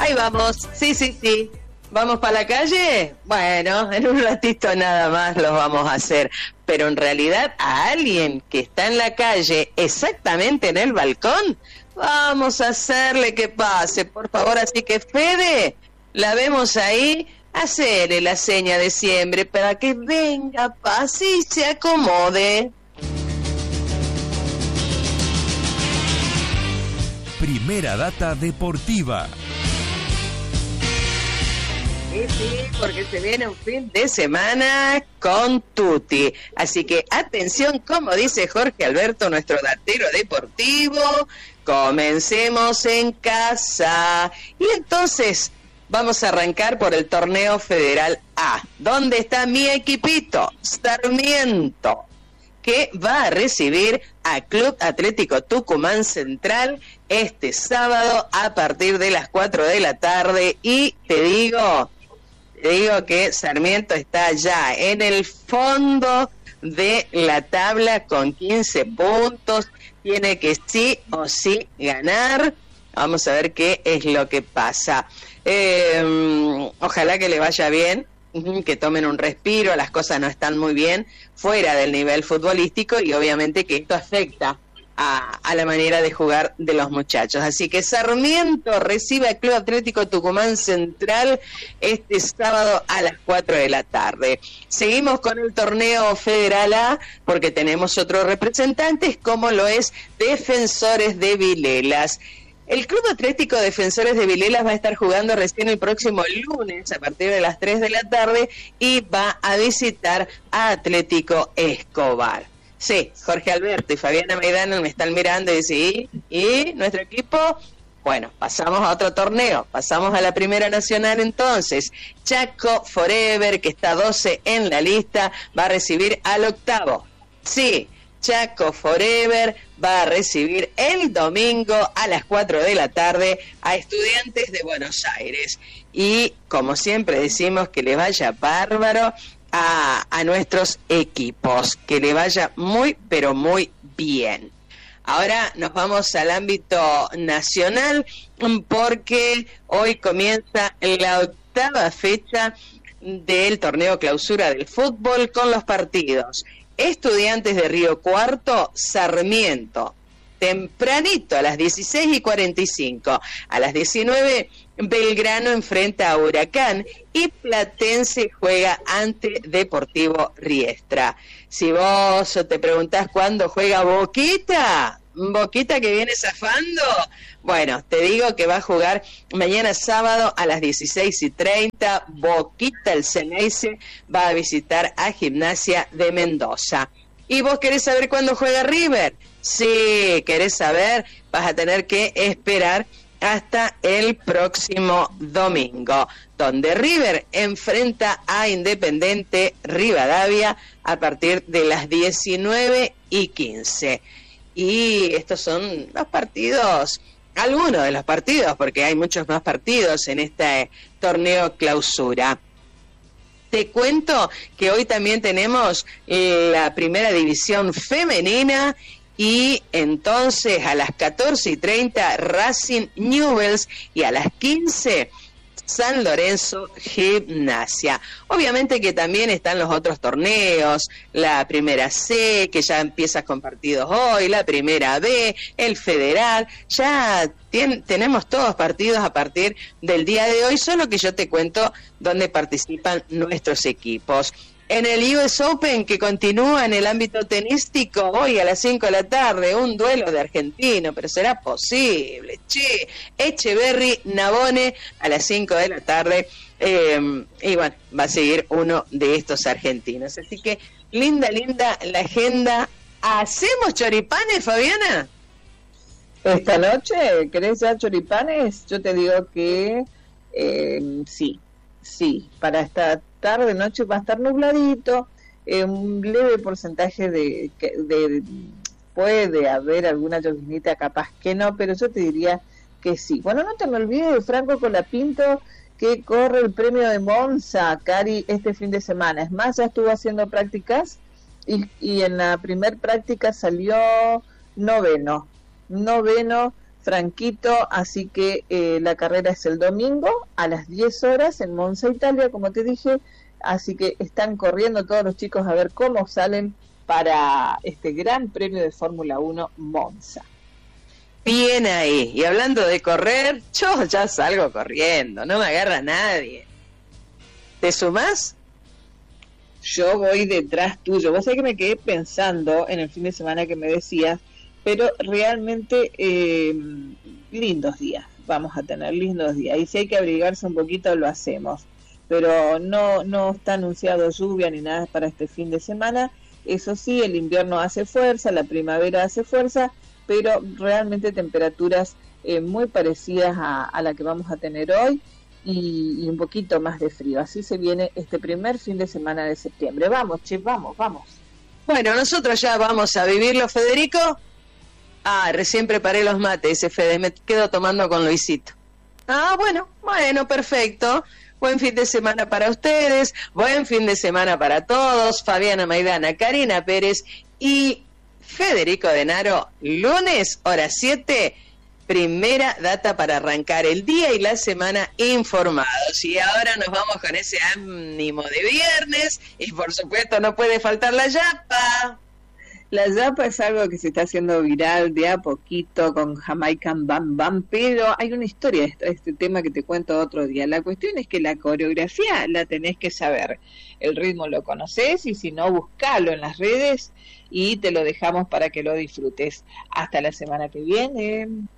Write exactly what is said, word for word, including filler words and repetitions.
Ahí vamos, sí, sí, sí. ¿Vamos para la calle? Bueno, en un ratito nada más los vamos a hacer. Pero en realidad a alguien que está en la calle, exactamente en el balcón, vamos a hacerle que pase, por favor. Así que Fede, la vemos ahí, hacerle la seña de siempre para que venga, pase y se acomode. Primera Data Deportiva. Sí, sí, porque se viene un fin de semana con tutti. Así que atención, como dice Jorge Alberto, nuestro datero deportivo, comencemos en casa. Y entonces vamos a arrancar por el Torneo Federal A. ¿Dónde está mi equipito? Sarmiento, que va a recibir a Club Atlético Tucumán Central este sábado a partir de las cuatro de la tarde. Y te digo... Te digo que Sarmiento está ya en el fondo de la tabla con quince puntos. Tiene que sí o sí ganar. Vamos a ver qué es lo que pasa. Eh, ojalá que le vaya bien, que tomen un respiro. Las cosas no están muy bien fuera del nivel futbolístico y obviamente que esto afecta A, a la manera de jugar de los muchachos. Así que Sarmiento recibe al Club Atlético Tucumán Central este sábado a las cuatro de la tarde. Seguimos con el Torneo Federal A porque tenemos otros representantes como lo es Defensores de Vilelas. El Club Atlético Defensores de Vilelas va a estar jugando recién el próximo lunes a partir de las tres de la tarde y va a visitar a Atlético Escobar. Sí, Jorge Alberto y Fabiana Maidana me están mirando y dicen, ¿y? ¿Y nuestro equipo? Bueno, pasamos a otro torneo, pasamos a la Primera Nacional entonces. Chaco Forever, que está doce en la lista, va a recibir al octavo. Sí, Chaco Forever va a recibir el domingo a las cuatro de la tarde a Estudiantes de Buenos Aires. Y como siempre decimos, que le vaya bárbaro A, a nuestros equipos, que le vaya muy pero muy bien. Ahora nos vamos al ámbito nacional porque hoy comienza la octava fecha del torneo clausura del fútbol con los partidos Estudiantes de Río Cuarto, Sarmiento, tempranito a las dieciséis y cuarenta y cinco, a las diecinueve Belgrano enfrenta a Huracán y Platense juega ante Deportivo Riestra. Si vos te preguntás cuándo juega Boquita, Boquita que viene zafando, bueno, te digo que va a jugar mañana sábado a las dieciséis y treinta, Boquita el Ceneice va a visitar a Gimnasia de Mendoza. ¿Y vos querés saber cuándo juega River? Sí, querés saber, vas a tener que esperar hasta el próximo domingo, donde River enfrenta a Independiente Rivadavia a partir de las diecinueve y quince. Y estos son los partidos, algunos de los partidos, porque hay muchos más partidos en este torneo clausura. Te cuento que hoy también tenemos la primera división femenina. Y entonces a las catorce y treinta Racing Newell's y a las quince San Lorenzo Gimnasia. Obviamente que también están los otros torneos, la Primera C, que ya empieza con partidos hoy, la Primera B, el Federal, ya ten, tenemos todos partidos a partir del día de hoy, solo que yo te cuento dónde participan nuestros equipos. En el U S Open, que continúa en el ámbito tenístico, hoy a las cinco de la tarde, un duelo de argentino, pero será posible, che, Echeverry Navone a las cinco de la tarde, eh, y bueno, va a seguir uno de estos argentinos. Así que, linda, linda la agenda. ¿Hacemos choripanes, Fabiana? Esta noche, ¿querés ya choripanes? Yo te digo que eh, sí, sí, para esta tarde, noche va a estar nubladito, eh, un leve porcentaje de, de, de puede haber alguna llovinita, capaz que no, pero yo te diría que sí. Bueno, no te me olvides de Franco Colapinto, que corre el premio de Monza, Cari, este fin de semana. Es más, ya estuvo haciendo prácticas y, y en la primer práctica salió noveno, noveno franquito, así que eh, la carrera es el domingo a las diez horas en Monza, Italia, como te dije, así que están corriendo todos los chicos a ver cómo salen para este Gran Premio de Fórmula uno Monza. Bien ahí, y hablando de correr, yo ya salgo corriendo, no me agarra nadie. ¿Te sumás? Yo voy detrás tuyo. Vos sabés que me quedé pensando en el fin de semana que me decías, pero realmente eh, lindos días, vamos a tener lindos días, y si hay que abrigarse un poquito lo hacemos, pero no, no está anunciado lluvia ni nada para este fin de semana. Eso sí, el invierno hace fuerza, la primavera hace fuerza, pero realmente temperaturas eh, muy parecidas a, a la que vamos a tener hoy, y, y un poquito más de frío. Así se viene este primer fin de semana de septiembre. Vamos, che, vamos, vamos. Bueno, nosotros ya vamos a vivirlo, Federico. Ah, recién preparé los mates, ese Fede, me quedo tomando con Luisito. Ah, bueno, bueno, perfecto. Buen fin de semana para ustedes, buen fin de semana para todos. Fabiana Maidana, Karina Pérez y Federico Denaro, lunes, hora siete, primera data para arrancar el día y la semana informados. Y ahora nos vamos con ese ánimo de viernes y por supuesto no puede faltar la yapa. La yapa es algo que se está haciendo viral de a poquito con Jamaican Bam Bam, pero hay una historia de este, este tema que te cuento otro día. La cuestión es que la coreografía la tenés que saber, el ritmo lo conocés y si no, buscalo en las redes y te lo dejamos para que lo disfrutes. Hasta la semana que viene.